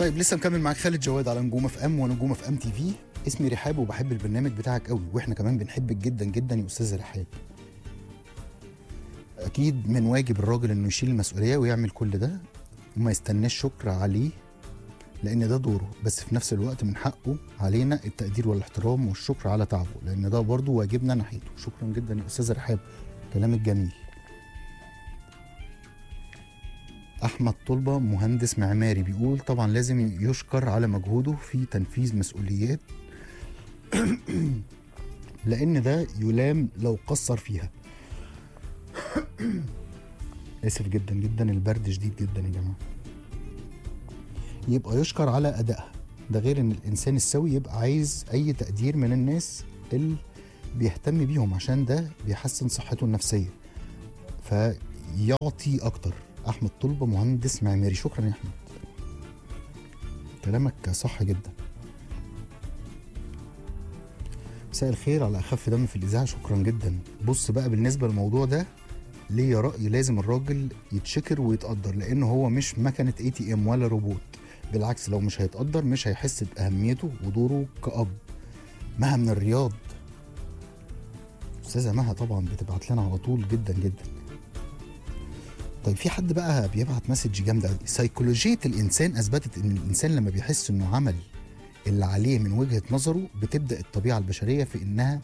طيب لسه مكمل معاك خالد جواد على نجوم اف ام ونجوم اف ام تي في. اسمي رحاب وبحب البرنامج بتاعك قوي، واحنا كمان بنحبك جدا جدا يا استاذ رحاب. اكيد من واجب الراجل انه يشيل المسؤوليه ويعمل كل ده وما يستناش شكر عليه، لان ده دوره، بس في نفس الوقت من حقه علينا التقدير والاحترام والشكر على تعبه، لان ده برضه واجبنا ناحيته. شكرا جدا يا استاذ رحاب، كلامك جميل. احمد طلبه مهندس معماري بيقول طبعا لازم يشكر على مجهوده في تنفيذ مسؤوليات لان ده يلام لو قصر فيها. اسف جدا جدا، البرد شديد جدا يا جماعه. يبقى يشكر على ادائها، ده غير ان الانسان السوي يبقى عايز اي تقدير من الناس اللي بيهتم بيهم، عشان ده بيحسن صحته النفسيه فيعطي اكتر. احمد طلبه مهندس معماري، شكرا يا احمد، كلامك صح جدا. مساء الخير على اخف دم في الاذاعه، شكرا جدا. بص بقى، بالنسبه للموضوع ده ليا راي، لازم الراجل يتشكر ويتقدر، لانه هو مش مكنه ATM ولا روبوت. بالعكس، لو مش هيتقدر مش هيحس باهميته ودوره كأب. مها من الرياض، استاذه مها طبعا بتبعت لنا على طول جدا جدا. طيب في حد بقى بيبعت مسج جامده قوي. سيكولوجيه الانسان اثبتت ان الانسان لما بيحس انه عمل اللي عليه من وجهه نظره، بتبدا الطبيعه البشريه في انها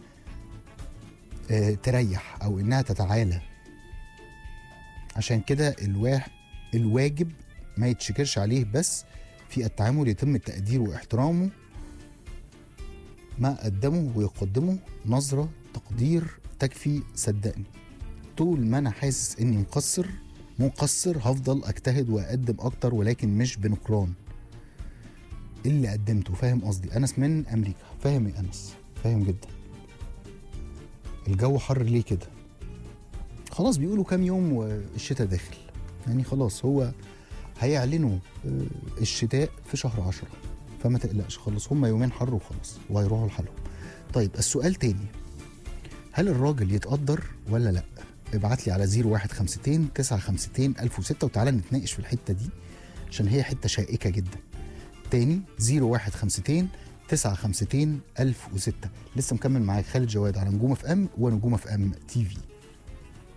تريح او انها تتعالى. عشان كده الواجب ما يتشكرش عليه، بس في التعامل يتم التقدير واحترامه ما قدمه ويقدمه. نظرة تقدير تكفي، صدقني. طول ما انا حاسس اني مقصر هفضل اجتهد واقدم اكتر، ولكن مش بنكران اللي قدمته. فاهم قصدي؟ انس من امريكا. فاهم يا انس، فاهم جدا. الجو حر ليه كده؟ خلاص بيقولوا كام يوم والشتاء داخل، يعني خلاص هو هيعلنوا الشتاء في شهر 10، فما تقلقش خلاص، هم يومين حر وخلاص وهيروحوا لحالهم. طيب السؤال تاني، هل الراجل يتقدر ولا لا؟ ابعت لي على 0152 952 1006 وتعالى نتناقش في الحته دي عشان هي حته شائكه جدا. تاني 0152 952 1006. لسه مكمل معاك خالد جواد على نجوم اف ام ونجوم اف ام تي في.